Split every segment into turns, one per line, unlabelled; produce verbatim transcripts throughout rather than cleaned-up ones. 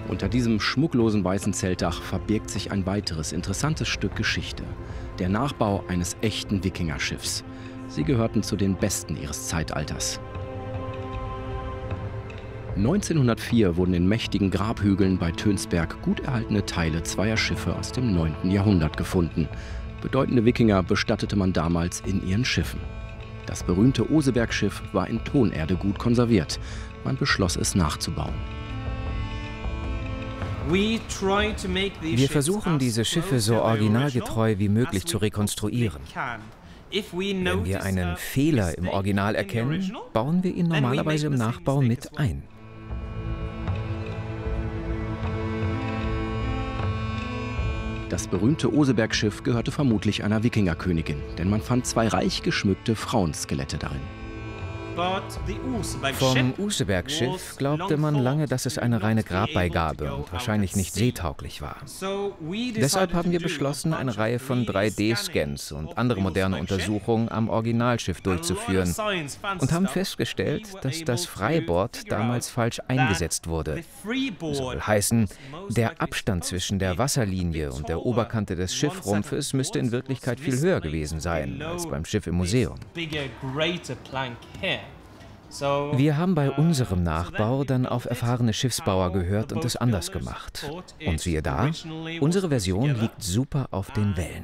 Unter diesem schmucklosen weißen Zeltdach verbirgt sich ein weiteres interessantes Stück Geschichte. Der Nachbau eines echten Wikingerschiffs. Sie gehörten zu den besten ihres Zeitalters. neunzehnhundertvier wurden in mächtigen Grabhügeln bei Tönsberg gut erhaltene Teile zweier Schiffe aus dem neunten Jahrhundert gefunden. Bedeutende Wikinger bestattete man damals in ihren Schiffen. Das berühmte Osebergschiff war in Tonerde gut konserviert. Man beschloss es nachzubauen.
Wir versuchen, diese Schiffe so originalgetreu wie möglich zu rekonstruieren. Wenn wir einen Fehler im Original erkennen, bauen wir ihn normalerweise im Nachbau mit ein.
Das berühmte Osebergschiff gehörte vermutlich einer Wikingerkönigin, denn man fand zwei reich geschmückte Frauenskelette darin.
Vom Usebergschiff glaubte man lange, dass es eine reine Grabbeigabe und wahrscheinlich nicht seetauglich war. Deshalb haben wir beschlossen, eine Reihe von drei D-Scans und andere moderne Untersuchungen am Originalschiff durchzuführen und haben festgestellt, dass das Freibord damals falsch eingesetzt wurde. Soll heißen, der Abstand zwischen der Wasserlinie und der Oberkante des Schiffrumpfes müsste in Wirklichkeit viel höher gewesen sein als beim Schiff im Museum. Wir haben bei unserem Nachbau dann auf erfahrene Schiffsbauer gehört und es anders gemacht. Und siehe da, unsere Version liegt super auf den Wellen.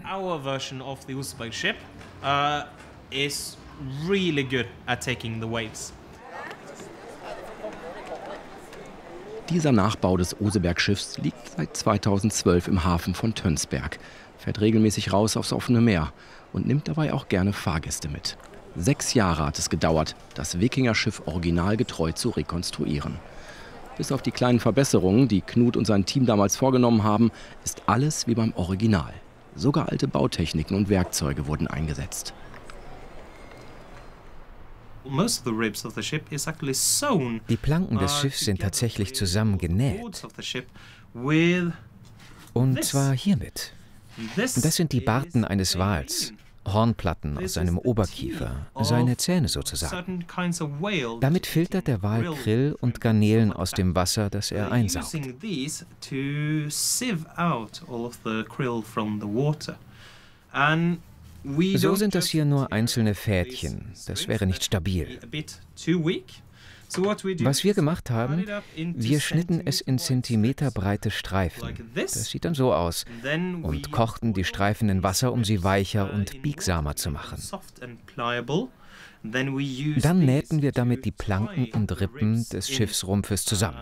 Dieser Nachbau des Osebergschiffs liegt seit zweitausendzwölf im Hafen von Tönsberg, fährt regelmäßig raus aufs offene Meer und nimmt dabei auch gerne Fahrgäste mit. Sechs Jahre hat es gedauert, das Wikingerschiff originalgetreu zu rekonstruieren. Bis auf die kleinen Verbesserungen, die Knut und sein Team damals vorgenommen haben, ist alles wie beim Original. Sogar alte Bautechniken und Werkzeuge wurden eingesetzt.
Die Planken des Schiffs sind tatsächlich zusammen genäht. Und zwar hiermit. Das sind die Barten eines Wals. Hornplatten aus seinem Oberkiefer, seine Zähne sozusagen. Damit filtert der Wal Krill und Garnelen aus dem Wasser, das er einsaugt. So sind das hier nur einzelne Fädchen. Das wäre nicht stabil. Was wir gemacht haben, wir schnitten es in zentimeterbreite Streifen. Das sieht dann so aus. Und kochten die Streifen in Wasser, um sie weicher und biegsamer zu machen. Dann nähten wir damit die Planken und Rippen des Schiffsrumpfes zusammen.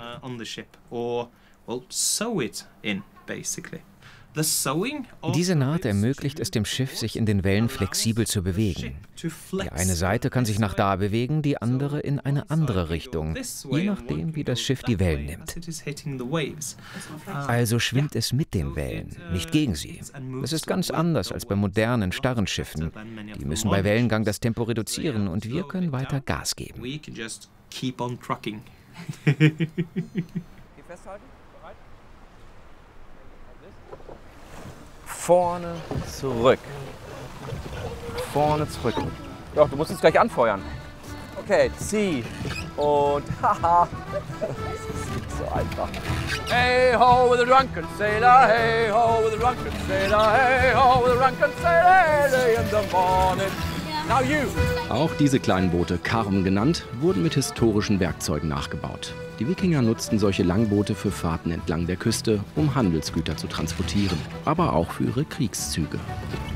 Diese Naht ermöglicht es dem Schiff, sich in den Wellen flexibel zu bewegen. Die eine Seite kann sich nach da bewegen, die andere in eine andere Richtung, je nachdem, wie das Schiff die Wellen nimmt. Also schwimmt es mit den Wellen, nicht gegen sie. Das ist ganz anders als bei modernen, starren Schiffen. Die müssen bei Wellengang das Tempo reduzieren und wir können weiter Gas geben.
Vorne, zurück. Vorne, zurück. Doch, du musst es gleich anfeuern. Okay, zieh. Und haha. Das ist so einfach. Hey ho with a drunken sailor, hey ho with a drunken sailor, hey ho with a drunken sailor, early in the morning. Now you.
Auch diese kleinen Boote, Karren genannt, wurden mit historischen Werkzeugen nachgebaut. Die Wikinger nutzten solche Langboote für Fahrten entlang der Küste, um Handelsgüter zu transportieren, aber auch für ihre Kriegszüge.